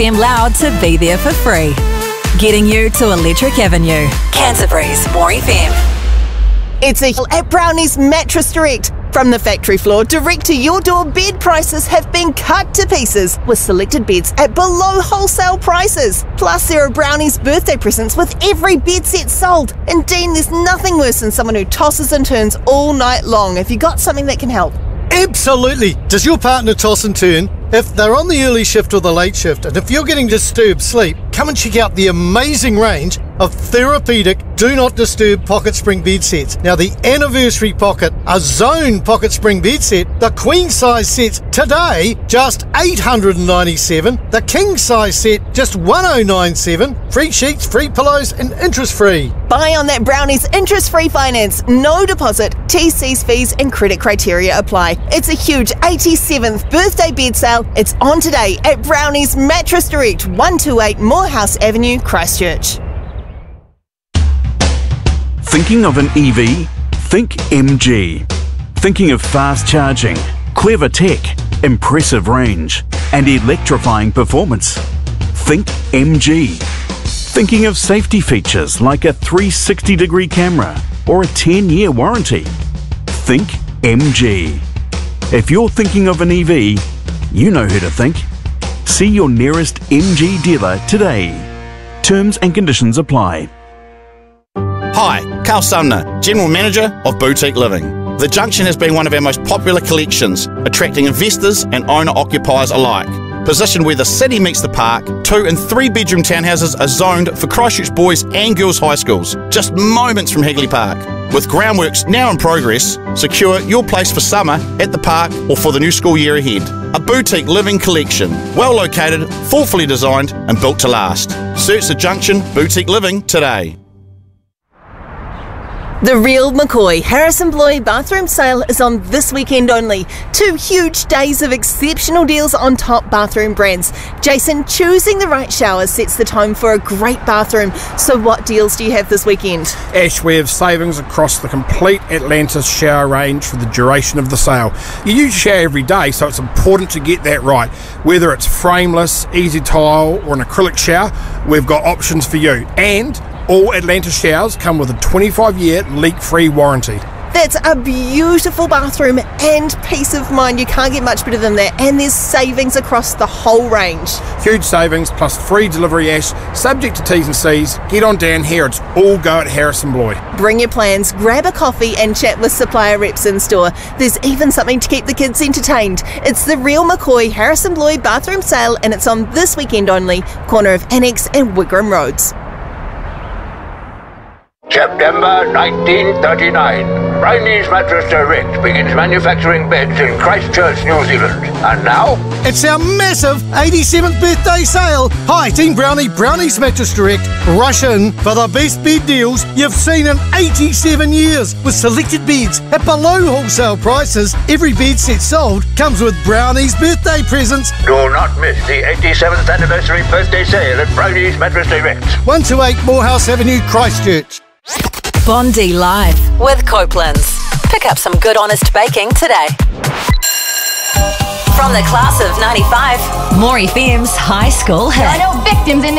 FM Loud to be there for free. Getting you to Electric Avenue, Canterbury's More FM. It's a at Brownies Mattress Direct. From the factory floor direct to your door, bed prices have been cut to pieces with selected beds at below wholesale prices. Plus, there are Brownies birthday presents with every bed set sold. And Dean, there's nothing worse than someone who tosses and turns all night long. Have you got something that can help? Absolutely. Does your partner toss and turn? If they're on the early shift or the late shift, and if you're getting disturbed sleep, come and check out the amazing range of therapeutic Do Not Disturb pocket spring bed sets. Now, the Anniversary Pocket, a zone pocket spring bed set, the queen size sets today, just $897. The king size set, just $1,097. Free sheets, free pillows, and interest free. Buy on that Brownies interest-free finance, no deposit, TC's fees and credit criteria apply. It's a huge 87th birthday bed sale. It's on today at Brownies Mattress Direct, 128 Morehouse Avenue, Christchurch. Thinking of an EV? Think MG. Thinking of fast charging, clever tech, impressive range, and electrifying performance? Think MG. Thinking of safety features like a 360-degree camera or a 10-year warranty? Think MG. If you're thinking of an EV, you know who to think. See your nearest MG dealer today. Terms and conditions apply. Hi, Carl Sumner, General Manager of Boutique Living. The Junction has been one of our most popular collections, attracting investors and owner-occupiers alike. Positioned where the city meets the park, 2 and 3 bedroom townhouses are zoned for Christchurch boys and girls high schools, just moments from Hagley Park. With groundworks now in progress, secure your place for summer at the park or for the new school year ahead. A boutique living collection, well located, thoughtfully designed and built to last. Search the Junction Boutique Living today. The Real McCoy Harrison Bloy bathroom sale is on this weekend only. 2 huge days of exceptional deals on top bathroom brands. Jason, choosing the right shower sets the tone for a great bathroom. So what deals do you have this weekend? Ash, we have savings across the complete Atlantis shower range for the duration of the sale. You use shower every day, so it's important to get that right. Whether it's frameless, easy tile or an acrylic shower, we've got options for you. And all Atlantis showers come with a 25-year leak-free warranty. That's a beautiful bathroom and peace of mind. You can't get much better than that. And there's savings across the whole range. Huge savings plus free delivery, Ash, subject to T's and C's. Get on down here. It's all go at Harrison Bloy. Bring your plans, grab a coffee and chat with supplier reps in store. There's even something to keep the kids entertained. It's the Real McCoy Harrison Bloy bathroom sale and it's on this weekend only. Corner of Annex and Wigram Roads. September 1939. Brownies Mattress Direct begins manufacturing beds in Christchurch, New Zealand. And now, it's our massive 87th birthday sale. Hi, Team Brownie, Brownies Mattress Direct. Rush in for the best bed deals you've seen in 87 years with selected beds at below wholesale prices. Every bed set sold comes with Brownies birthday presents. Do not miss the 87th anniversary birthday sale at Brownies Mattress Direct. 128 Morehouse Avenue, Christchurch. Bondi Live with Copeland's. Pick up some good honest baking today. From the class of 95, More FM's High School Hit. I know victims in